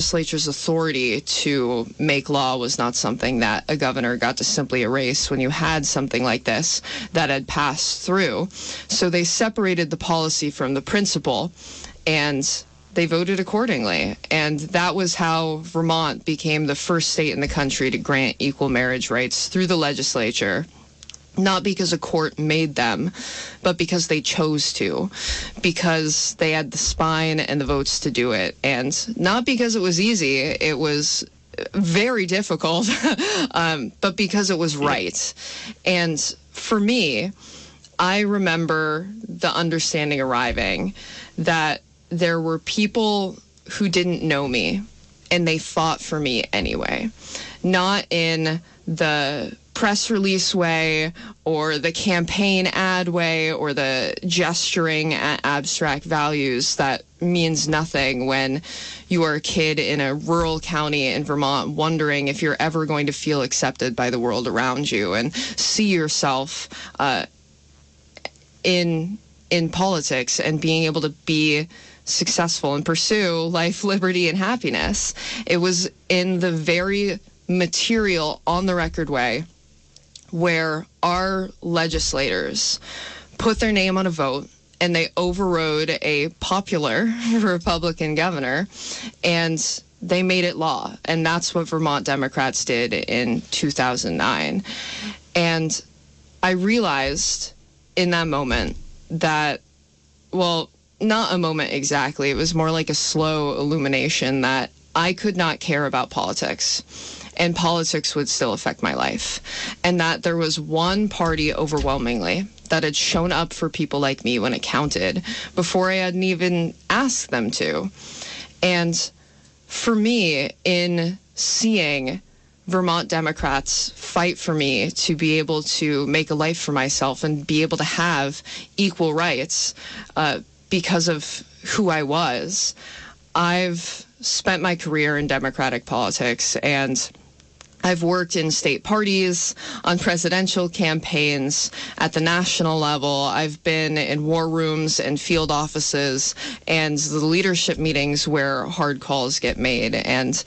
legislature's authority to make law was not something that a governor got to simply erase when you had something like this that had passed through. So they separated the policy from the principle, and they voted accordingly. And that was how Vermont became the first state in the country to grant equal marriage rights through the legislature. Not because a court made them, but because they chose to, because they had the spine and the votes to do it. And not because it was easy, it was very difficult, but because it was right. And for me, I remember the understanding arriving that there were people who didn't know me, and they fought for me anyway. Not in the press release way or the campaign ad way or the gesturing at abstract values that means nothing when you are a kid in a rural county in Vermont wondering if you're ever going to feel accepted by the world around you and see yourself in politics and being able to be successful and pursue life, liberty, and happiness. It was in the very material, on-the-record way where our legislators put their name on a vote and they overrode a popular Republican governor and they made it law. And that's what Vermont Democrats did in 2009. And I realized in that moment that, well, not a moment exactly, it was more like a slow illumination that I could not care about politics, and politics would still affect my life. And that there was one party overwhelmingly that had shown up for people like me when it counted before I hadn't even asked them to. And for me, in seeing Vermont Democrats fight for me to be able to make a life for myself and be able to have equal rights because of who I was, I've spent my career in Democratic politics, and I've worked in state parties, on presidential campaigns, at the national level. I've been in war rooms and field offices and the leadership meetings where hard calls get made. And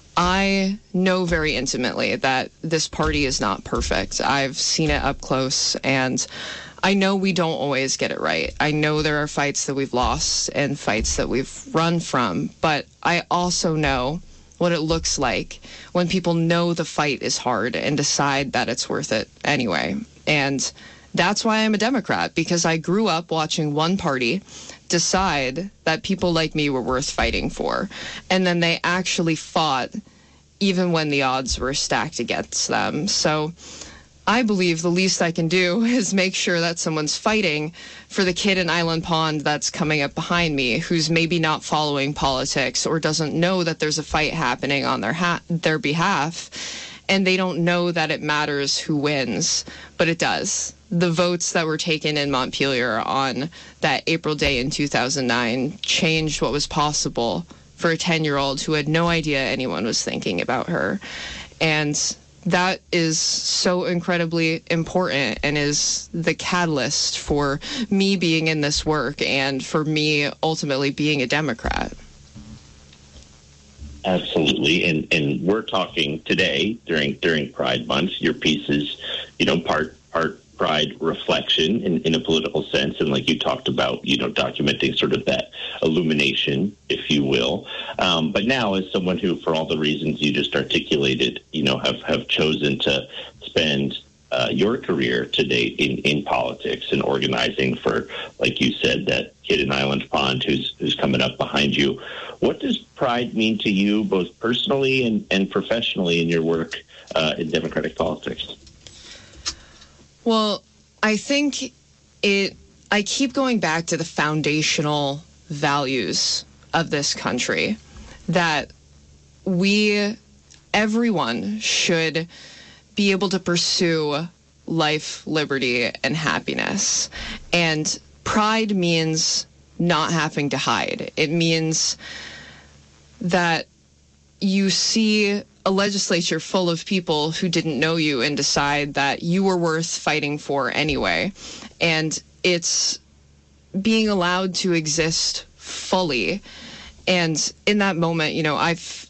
I know very intimately that this party is not perfect. I've seen it up close, and I know we don't always get it right. I know there are fights that we've lost and fights that we've run from, but I also know what it looks like when people know the fight is hard and decide that it's worth it anyway. And that's why I'm a Democrat, because I grew up watching one party decide that people like me were worth fighting for. And then they actually fought even when the odds were stacked against them. So I believe the least I can do is make sure that someone's fighting for the kid in Island Pond that's coming up behind me, who's maybe not following politics or doesn't know that there's a fight happening on their behalf, and they don't know that it matters who wins, but it does. The votes that were taken in Montpelier on that April day in 2009 changed what was possible for a 10-year-old who had no idea anyone was thinking about her. And that is so incredibly important and is the catalyst for me being in this work and for me ultimately being a Democrat. Absolutely. And we're talking today during Pride Month. Your piece is, part Pride reflection in a political sense. And like you talked about, documenting sort of that illumination, if you will. But now, as someone who, for all the reasons you just articulated, have chosen to spend your career to date in politics and organizing for, like you said, that kid in Island Pond who's coming up behind you, what does Pride mean to you, both personally and professionally in your work in Democratic politics? Well, I think I keep going back to the foundational values of this country, that everyone should be able to pursue life, liberty, and happiness. And pride means not having to hide. It means that you see a legislature full of people who didn't know you and decide that you were worth fighting for anyway. And it's being allowed to exist fully And in that moment, you know,